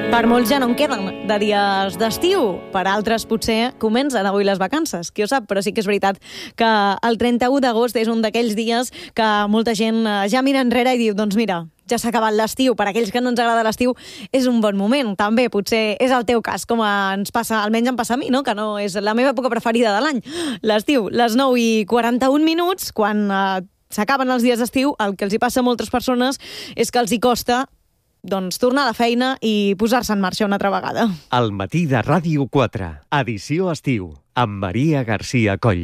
Per molts ja no en queden de dies d'estiu, per altres potser comencen avui les vacances, qui ho sap, però sí que és veritat que el 31 d'agost és un d'aquells dies que molta gent ja mira enrere i diu, doncs mira, ja s'ha acabat l'estiu, per aquells que no ens agrada l'estiu és un bon moment, també potser és el teu cas, com ens passa, almenys em passa a mi, no? Que no és la meva època preferida de l'any, l'estiu, les 9:41, quan s'acaben els dies d'estiu, el que els hi passa a moltes persones és que els hi costa tornar a la feina i posar-se en marxa una altra vegada. Al matí de Ràdio 4, edició estiu, amb Maria Garcia Coll.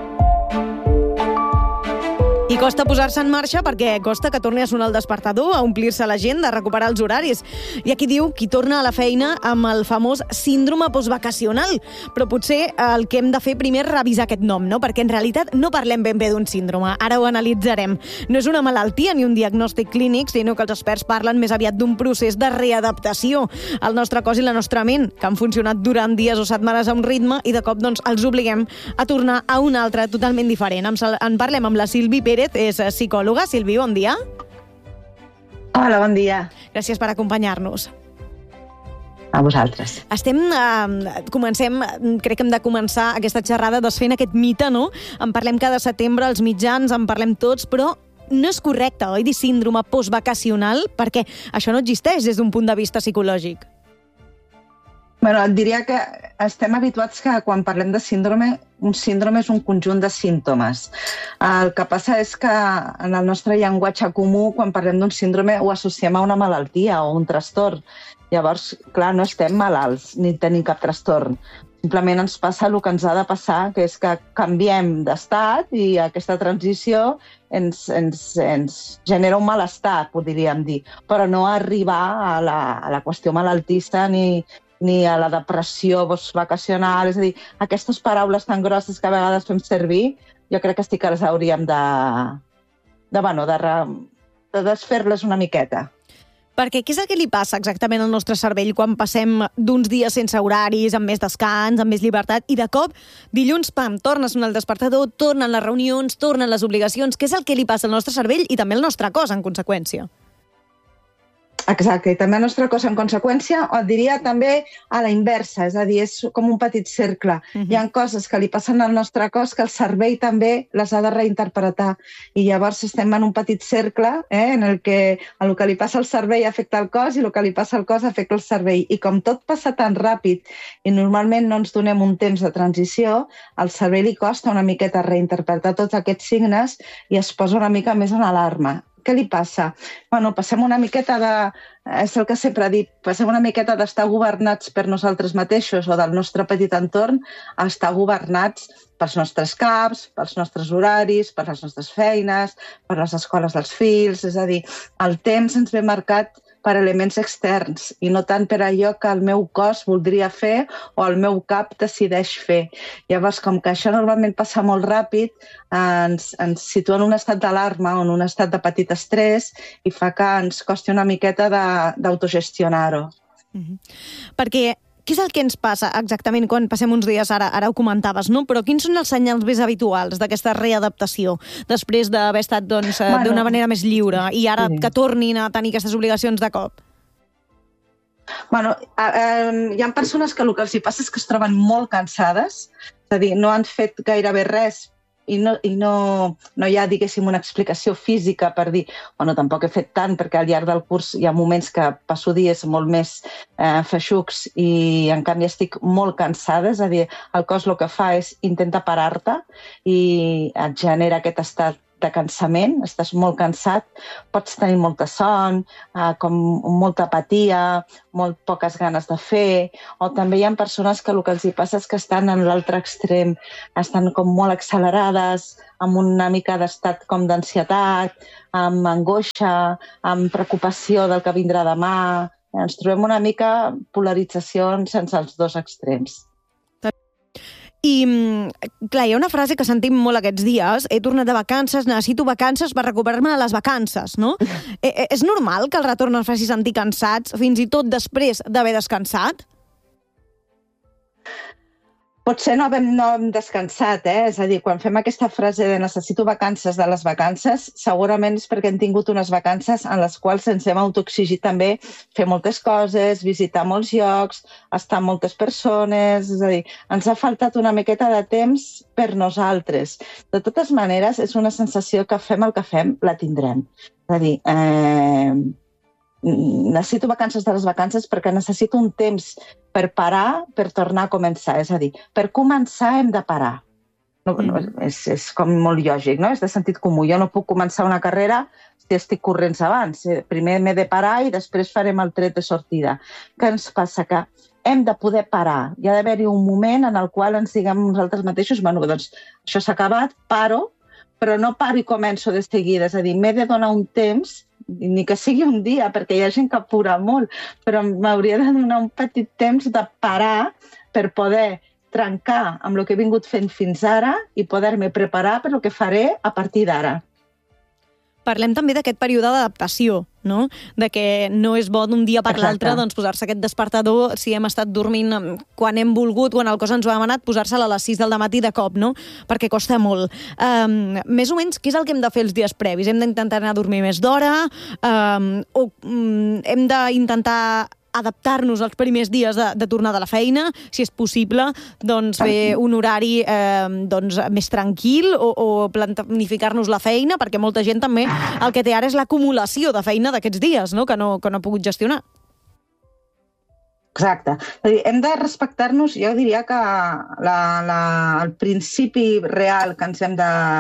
I costa posar-se en marxa perquè costa que torni a sonar el despertador, a omplir-se l'agenda, a recuperar els horaris. Hi ha qui diu qui torna a la feina amb el famós síndrome postvacacional. Però potser el que hem de fer primer és revisar aquest nom, no? Perquè en realitat no parlem ben bé d'un síndrome. Ara ho analitzarem. No és una malaltia ni un diagnòstic clínic, sinó que els experts parlen més aviat d'un procés de readaptació al nostre cos i la nostra ment, que han funcionat durant dies o setmanes a un ritme i de cop els obliguem a tornar a un altre totalment diferent. En parlem amb la Sílvi Pérez, és psicòloga. Sílvi, bon dia. Hola, bon dia. Gràcies per acompanyar-nos. A vosaltres. Crec que hem de començar aquesta xerrada desfent aquest mite, no? En parlem cada setembre, als mitjans, en parlem tots, però no és correcte, oi, dir síndrome postvacacional, perquè això no existeix des d'un punt de vista psicològic. Bueno, et diria que estem habituats que quan parlem de síndrome, un síndrome és un conjunt de símptomes. El que passa és que en el nostre llenguatge comú, quan parlem d'un síndrome, ho associem a una malaltia o un trastorn. Llavors, clar, no estem malalts ni tenim cap trastorn. Simplement ens passa el que ens ha de passar, que és que canviem d'estat i aquesta transició ens genera un malestar, podríem dir, però no arribar a la qüestió malaltista ni a la depressió postvacacional. És a dir, aquestes paraules tan grosses que a vegades fem servir, jo crec que sí que les hauríem de desfer-les una miqueta. Perquè què és el que li passa exactament al nostre cervell quan passem d'uns dies sense horaris, amb més descans, amb més llibertat, i de cop, dilluns, pam, torna a sonar el despertador, tornen les reunions, tornen les obligacions. Què és el que li passa al nostre cervell i també al nostre cos, en conseqüència? Exacte, i també el nostre cos en conseqüència, o et diria també a la inversa, és a dir, és com un petit cercle. Hi ha coses que li passen al nostre cos que el cervell també les ha de reinterpretar, i llavors estem en un petit cercle en el que el que li passa al cervell afecta el cos i el que li passa al cos afecta el cervell. I com tot passa tan ràpid i normalment no ens donem un temps de transició, al cervell li costa una miqueta reinterpretar tots aquests signes i es posa una mica més en alarma. Què li passa? Bueno, passem una miqueta és el que sempre he dit, passem una miqueta d'estar governats per nosaltres mateixos o del nostre petit entorn a estar governats pels nostres caps, pels nostres horaris, per les nostres feines, per les escoles dels fills. És a dir, el temps ens ve marcat per elements externs i no tant per allò que el meu cos voldria fer o el meu cap decideix fer. Llavors, com que això normalment passa molt ràpid, ens situa en un estat d'alarma o en un estat de petit estrès i fa que ens costi una miqueta d'autogestionar-ho. Perquè què és el que ens passa exactament quan passem uns dies, ara ho comentaves, no? Però quins són els senyals més habituals d'aquesta readaptació després d'haver estat d'una manera més lliure i ara que tornin a tenir aquestes obligacions de cop? Bueno, hi ha persones que el que els hi passa és que es troben molt cansades, és a dir, no han fet gairebé res i no hi ha, diguéssim, una explicació física per dir, bueno, tampoc he fet tant perquè al llarg del curs hi ha moments que passo dies molt més feixucs i en canvi estic molt cansada, és a dir, el cos el que fa és intentar parar-te i et genera aquest estat de cansament, estàs molt cansat, pots tenir molta son, com molta apatia, molt poques ganes de fer, o també hi ha persones que el que els hi passa és que estan en l'altre extrem, estan com molt accelerades, amb una mica d'estat com d'ansietat, amb angoixa, amb preocupació del que vindrà demà. Ens trobem una mica polaritzacions sense els dos extrems. I, clar, hi ha una frase que sentim molt aquests dies, he tornat de vacances, necessito vacances per recuperar-me de les vacances, no? És normal que el retorn ens faci sentir cansats, fins i tot després d'haver descansat? Potser no hem descansat, és a dir, quan fem aquesta frase de necessito vacances de les vacances, segurament és perquè hem tingut unes vacances en les quals ens hem autoexigit també fer moltes coses, visitar molts llocs, estar amb moltes persones, és a dir, ens ha faltat una miqueta de temps per nosaltres. De totes maneres, és una sensació que fem el que fem, la tindrem. És a dir, necessito vacances de les vacances perquè necessito un temps per parar, per tornar a començar. És a dir, per començar hem de parar. És com molt lògic, no? És de sentit comú. Jo no puc començar una carrera si estic corrents abans. Primer m'he de parar i després farem el tret de sortida. Què ens passa? Que hem de poder parar. Hi ha d'haver-hi un moment en el qual ens diguem nosaltres mateixos, bueno, doncs això s'ha acabat, paro, però no paro i començo de seguida. És a dir, m'he de donar un temps, ni que sigui un dia, perquè hi ha gent que apura molt, però m'hauria de donar un petit temps de parar per poder trencar amb el que he vingut fent fins ara i poder-me preparar per el que faré a partir d'ara. Parlem també d'aquest període d'adaptació, no? De que no és bo d'un dia per l'altre posar-se aquest despertador si hem estat dormint quan hem volgut, quan el cos ens ho ha demanat, posar-se'l a les 6 del matí de cop, no? Perquè costa molt. Més o menys, què és el que hem de fer els dies previs? Hem d'intentar anar a dormir més d'hora? O hem d'intentar adaptar-nos als primers dies de tornar de la feina, si és possible, doncs fer un horari més tranquil o planificar-nos la feina, perquè molta gent també el que té ara és l'acumulació de feina d'aquests dies, no? Que no ha pogut gestionar. Exacte. Hem de respectar-nos, jo diria que el principi real que ens hem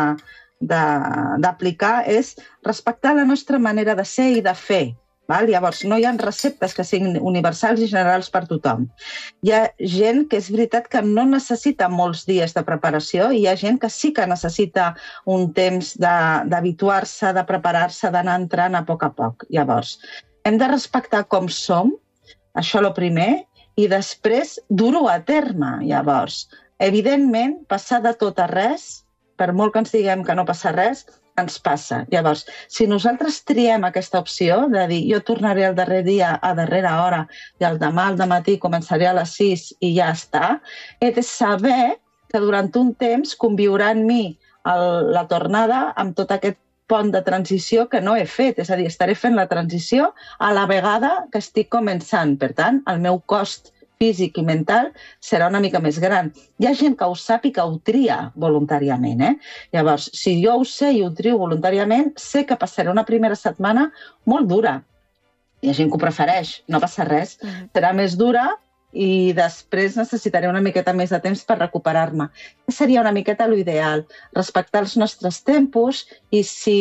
d'aplicar és respectar la nostra manera de ser i de fer. Llavors, no hi ha receptes que siguin universals i generals per tothom. Hi ha gent que és veritat que no necessita molts dies de preparació i hi ha gent que sí que necessita un temps d'habituar-se, de preparar-se, d'anar entrant a poc. Llavors, hem de respectar com som, això el primer, i després dur-ho a terme. Llavors, evidentment, passar de tot a res, per molt que ens diguem que no passa res, ens passa. Llavors, si nosaltres triem aquesta opció de dir jo tornaré el darrer dia a darrera hora i el demà al matí començaré a les 6 i ja està, he de saber que durant un temps conviurà en mi la tornada amb tot aquest pont de transició que no he fet. És a dir, estaré fent la transició a la vegada que estic començant. Per tant, el meu cost físic i mental serà una mica més gran. Hi ha gent que ho sap i que ho tria voluntàriament. Llavors, si jo ho sé i ho trio voluntàriament, sé que passaré una primera setmana molt dura. Hi ha gent que ho prefereix, no passa res. Serà més dura i després necessitaré una miqueta més de temps per recuperar-me. Seria una miqueta l'ideal, respectar els nostres tempos i si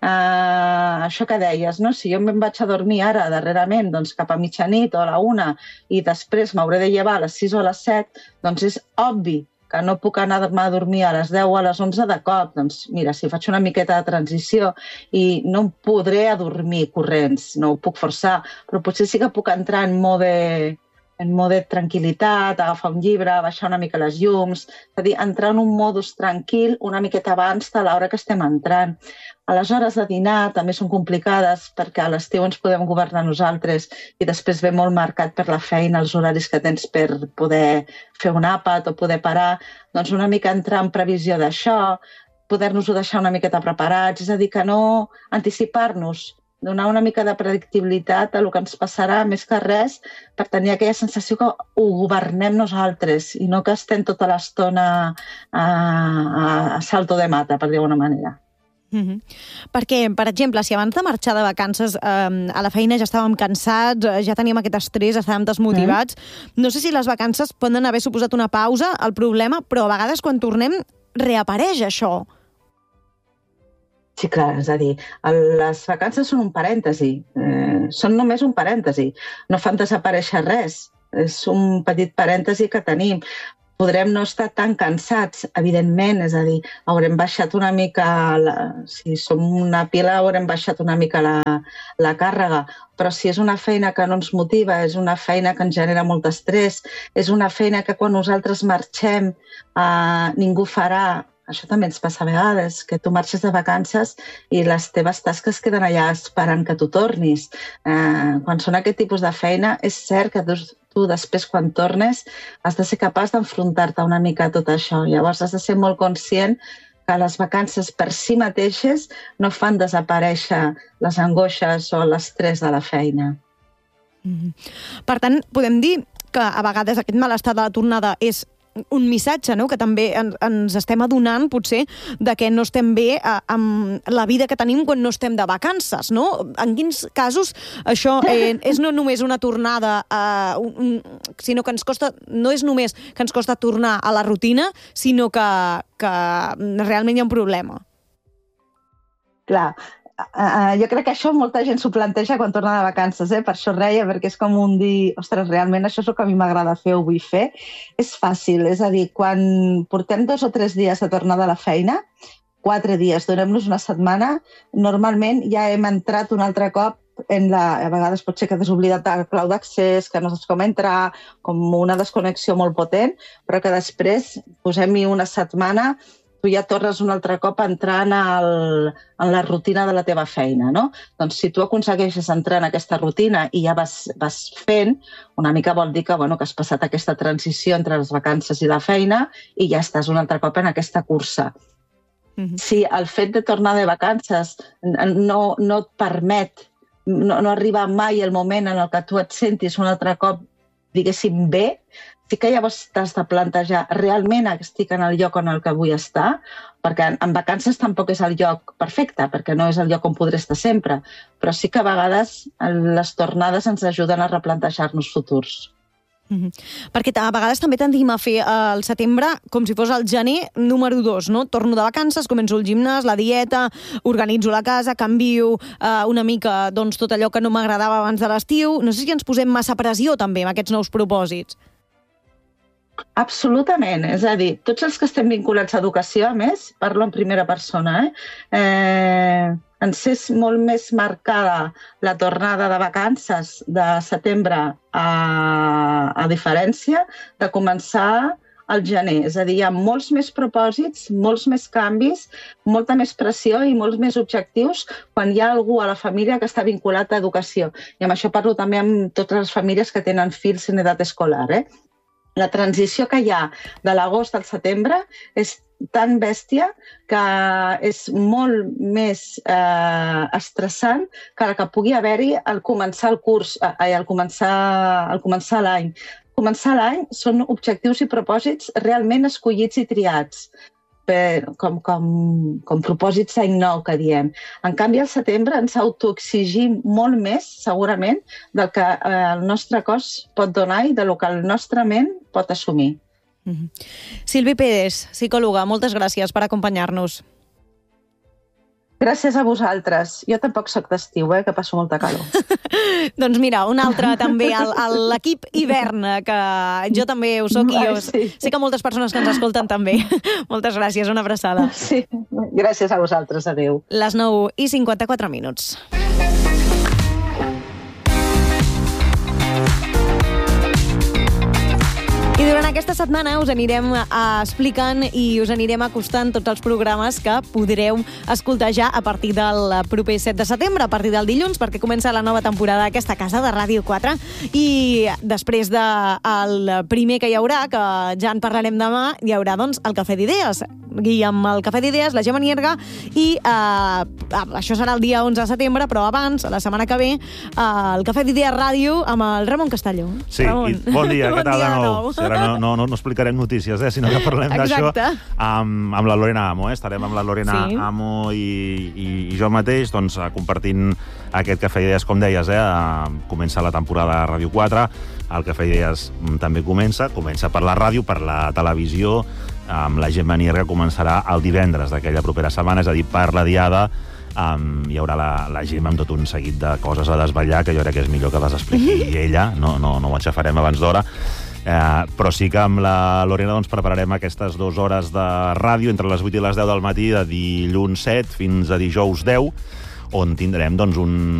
això que deies, no? Si jo me'n vaig a dormir ara darrerament cap a mitjanit o a la 1 i després m'hauré de llevar a les 6 o a les 7, doncs és obvi que no puc anar a dormir a les 10 o a les 11 de cop. Doncs mira, si faig una miqueta de transició i no em podré adormir corrents, no ho puc forçar, però potser sí que puc entrar en mode tranquil·litat, agafar un llibre, baixar una mica les llums, és a dir, entrar en un modus tranquil una miqueta abans de l'hora que estem entrant. A les hores de dinar també són complicades perquè a l'estiu ens podem governar nosaltres i després ve molt marcat per la feina els horaris que tens per poder fer un àpat o poder parar. Doncs una mica entrar en previsió d'això, poder-nos-ho deixar una miqueta preparats, és a dir, que no anticipar-nos, donar una mica de predictibilitat a el que ens passarà, més que res, per tenir aquella sensació que ho governem nosaltres i no que estem tota l'estona a salto de mata, per dir-ho d'alguna manera. Perquè, per exemple, si abans de marxar de vacances a la feina ja estàvem cansats, ja teníem aquest estrès, estàvem desmotivats, no sé si les vacances poden haver suposat una pausa al problema, però a vegades quan tornem reapareix això. Sí, clar, és a dir, les vacances són un parèntesi, són només un parèntesi, no fan desaparèixer res, és un petit parèntesi que tenim. Podrem no estar tan cansats, evidentment, és a dir, haurem baixat una mica, si som una pila haurem baixat una mica la càrrega, però si és una feina que no ens motiva, és una feina que ens genera molt estrès, és una feina que quan nosaltres marxem ningú farà. Això també ens passa a vegades, que tu marxes de vacances i les teves tasques queden allà esperant que tu tornis. Quan són aquest tipus de feina, és cert que tu tu després, quan tornes, has de ser capaç d'enfrontar-te una mica a tot això. Llavors has de ser molt conscient que les vacances per si mateixes no fan desaparèixer les angoixes o l'estrès de la feina. Per tant, podem dir que a vegades aquest malestar de la tornada és un missatge, no?, que també ens estem adonant, potser, de que no estem bé amb la vida que tenim quan no estem de vacances, no? En quins casos això és no només una tornada, sinó que no és només que ens costa tornar a la rutina, sinó que realment hi ha un problema. Clar, jo crec que això molta gent s'ho planteja quan torna de vacances, per això reia, perquè és com un dir, ostres, realment això és el que a mi m'agrada fer o vull fer. És fàcil, és a dir, quan portem 2 o 3 dies de tornada a la feina, 4 dies, donem-nos una setmana, normalment ja hem entrat un altre cop a vegades pot ser que t'has oblidat la clau d'accés, que no saps com entrar, com una desconnexió molt potent, però que després, posem-hi una setmana, tu ja tornes un altre cop entrant en la rutina de la teva feina, no? Doncs si tu aconsegueixes entrar en aquesta rutina i ja vas fent, una mica vol dir que has passat aquesta transició entre les vacances i la feina i ja estàs un altre cop en aquesta cursa. Si el fet de tornar de vacances no et permet, no arriba mai el moment en el que tu et sentis un altre cop, diguéssim, bé, sí que llavors t'has de plantejar realment estic en el lloc en el que vull estar, perquè en vacances tampoc és el lloc perfecte, perquè no és el lloc on podré estar sempre, però sí que a vegades les tornades ens ajuden a replantejar-nos futurs. Perquè a vegades també tendim a fer el setembre com si fos el gener número 2, no? Torno de vacances, començo el gimnàs, la dieta, organitzo la casa, canvio una mica tot allò que no m'agradava abans de l'estiu. No sé si ens posem massa pressió també amb aquests nous propòsits. Absolutament, és a dir, tots els que estem vinculats a educació, a més, parlo en primera persona, ens és molt més marcada la tornada de vacances de setembre a diferència de començar al gener. És a dir, hi ha molts més propòsits, molts més canvis, molta més pressió i molts més objectius quan hi ha algú a la família que està vinculat a educació. I amb això parlo també amb totes les famílies que tenen fills en edat escolar, La transició que hi ha de l'agost al setembre és tan bèstia que és molt més estressant que la que pugui haver-hi al començar el curs, al començar l'any. Començar l'any són objectius i propòsits realment escollits i triats, com propòsits d'any nou, que diem. En canvi, al setembre ens autoexigim molt més, segurament, del que el nostre cos pot donar i del que el nostre ment pot assumir. Sílvia Pérez, psicòloga, moltes gràcies per acompanyar-nos. Gràcies a vosaltres. Jo tampoc soc d'estiu, que passo molta calor. Doncs mira, un altre també, l'equip hivern, que jo també ho soc i sé que moltes persones que ens escolten també. Moltes gràcies, una abraçada. Sí, gràcies a vosaltres, adéu. Les 9:54. I durant aquesta setmana us anirem explicant i us anirem acostant tots els programes que podreu escoltar ja a partir del proper 7 de setembre, a partir del dilluns, perquè comença la nova temporada d'aquesta casa de Ràdio 4. I després del primer que hi haurà, que ja en parlarem demà, hi haurà doncs el Cafè d'Idees. I amb el Cafè d'Idees, la Gemma Nierga, i això serà el dia 11 de setembre, però abans, la setmana que ve, el Cafè d'Idees Ràdio amb el Ramon Castelló. Sí, bon dia, què tal de nou? Ara no explicarem notícies, sinó que parlem d'això amb la Lorena Amo. Estarem amb la Lorena Amo i jo mateix compartint aquest Cafè d'Idees, com deies, comença la temporada de Ràdio 4, el Cafè d'Idees també comença per la ràdio, per la televisió, amb la Gemma Nierga començarà el divendres d'aquella propera setmana, és a dir, per la Diada, hi haurà la Gemma amb tot un seguit de coses a desvetllar, que jo crec que és millor que les expliqui ella, no ho aixafarem abans d'hora. Però sí que amb la Lorena prepararem aquestes 2 hores de ràdio entre les 8 i les 10 del matí, de dilluns 7 fins a dijous 10, on tindrem un